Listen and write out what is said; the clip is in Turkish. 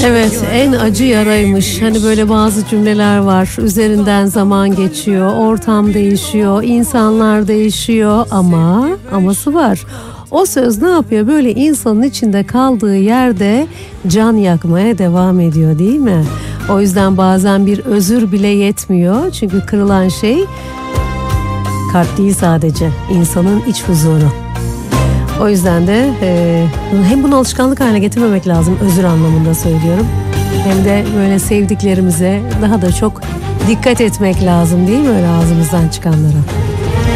Evet, en acı yaraymış. Hani böyle bazı cümleler var. Üzerinden zaman geçiyor, ortam değişiyor, insanlar değişiyor ama aması var. O söz ne yapıyor? Böyle insanın içinde kaldığı yerde can yakmaya devam ediyor, değil mi? O yüzden bazen bir özür bile yetmiyor. Çünkü kırılan şey kalp değil sadece, insanın iç huzuru. O yüzden de hem bunu alışkanlık haline getirmemek lazım, özür anlamında söylüyorum. Hem de böyle sevdiklerimize daha da çok dikkat etmek lazım, değil mi, öyle ağzımızdan çıkanlara?